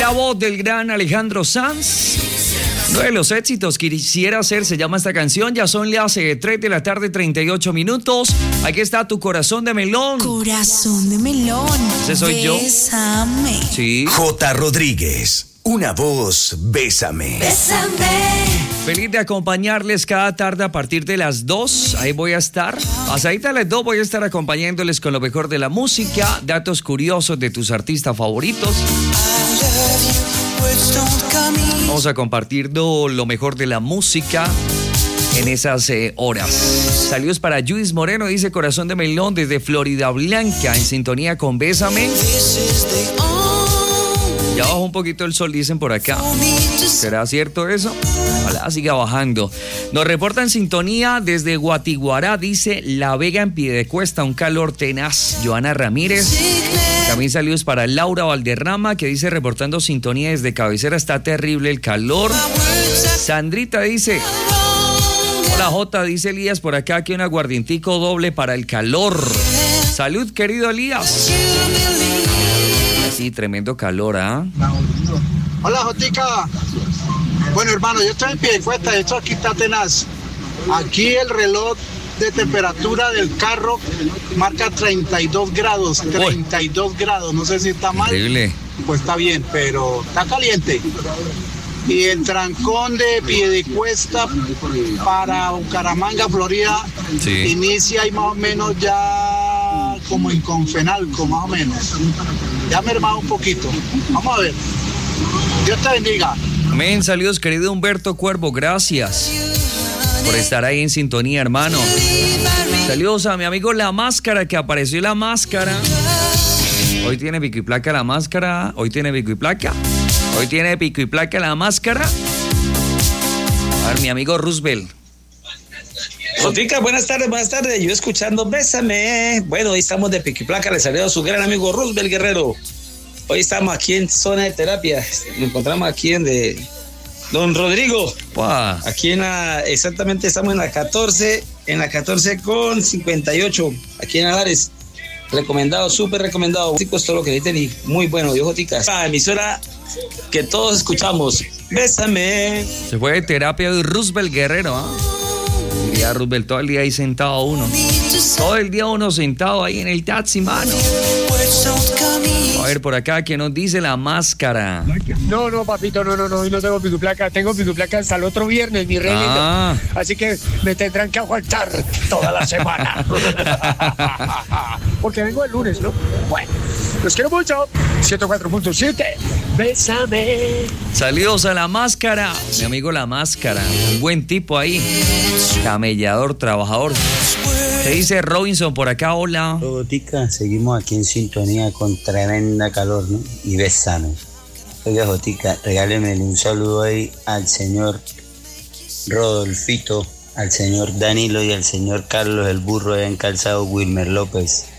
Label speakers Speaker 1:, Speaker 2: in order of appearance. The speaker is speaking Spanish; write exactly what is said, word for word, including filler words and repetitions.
Speaker 1: la voz del gran Alejandro Sanz. Uno de los éxitos que quisiera hacer se llama esta canción. Ya son las eh, tres de la tarde, treinta y ocho minutos. Aquí está Tu Corazón de Melón.
Speaker 2: Corazón de Melón.
Speaker 1: Ese soy yo.
Speaker 2: Bésame.
Speaker 1: Sí.
Speaker 3: J. Rodríguez. Una voz, bésame.
Speaker 2: Bésame.
Speaker 1: Feliz de acompañarles cada tarde a partir de las dos. Ahí voy a estar. Pasadita a las dos voy a estar acompañándoles con lo mejor de la música, datos curiosos de tus artistas favoritos. Vamos a compartir lo mejor de la música en esas eh, horas. Saludos para Judith Moreno, dice Corazón de Melón desde Florida Blanca, en sintonía con Bésame. Ya bajó un poquito el sol, dicen por acá. ¿Será cierto eso? Ojalá siga bajando. Nos reporta en sintonía desde Guatiguará, dice La Vega en Piedecuesta, un calor tenaz. Joana Ramírez. También saludos para Laura Valderrama, que dice reportando sintonía desde Cabecera, está terrible el calor. Sandrita dice, hola Jota, dice Elías por acá que un aguardientico doble para el calor. Salud, querido Elías. Sí, tremendo calor, ¿ah? ¿eh?
Speaker 4: Hola, Jotica. Bueno, hermano, yo estoy en Piedecuesta, esto aquí está tenaz. Aquí el reloj de temperatura del carro marca treinta y dos grados, treinta y dos grados, no sé si está mal.
Speaker 1: Increíble.
Speaker 4: Pues está bien, pero está caliente. Y el trancón de Piedecuesta para Bucaramanga, Florida, sí, inicia ahí más o menos ya como en Confenalco, más o menos. Ya mermado un poquito. Vamos a ver. Dios te bendiga.
Speaker 1: Amén, saludos querido Humberto Cuervo, gracias por estar ahí en sintonía, hermano. Saludos a mi amigo La Máscara, que apareció La Máscara. Hoy tiene pico y placa La Máscara. Hoy tiene pico y placa. Hoy tiene pico y placa La Máscara. A ver, mi amigo Roosevelt.
Speaker 5: Jotica, buenas tardes, buenas tardes. Yo escuchando Bésame. Bueno, hoy estamos de pico y placa. Les saludo a su gran amigo Roosevelt Guerrero. Hoy estamos aquí en zona de terapia. Nos encontramos aquí en de Don Rodrigo.
Speaker 1: Wow.
Speaker 5: Aquí en la, exactamente estamos en la catorce, en la catorce con cincuenta y ocho, aquí en Alares. Recomendado, súper recomendado. Chicos, todo lo que necesiten y muy bueno. Yo, Jotica. La emisora que todos escuchamos. Bésame.
Speaker 1: Se fue de terapia de Roosevelt Guerrero, ¿ah? ¿eh? Diría Roosevelt, todo el día ahí sentado uno. Todo el día uno sentado ahí en el taxi, mano. A ver, por acá, ¿qué nos dice La Máscara?
Speaker 6: No, no, papito, no, no, no, hoy no tengo pico y placa. Tengo pico y placa hasta el otro viernes, mi rey.
Speaker 1: Ah.
Speaker 6: Así que me tendrán que aguantar toda la semana. Porque vengo el lunes, ¿no? Bueno, los quiero mucho. ciento cuatro punto siete. Bésame.
Speaker 1: Saludos a La Máscara. Mi amigo La Máscara. Un buen tipo ahí. Camellador, trabajador. Se dice Robinson por acá, hola.
Speaker 7: Jotica, seguimos aquí en sintonía con tremenda calor, ¿no? Y bésame. Oiga, Jotica, regáleme un saludo ahí al señor Rodolfito, al señor Danilo y al señor Carlos el Burro allá en Calzado Wilmer López.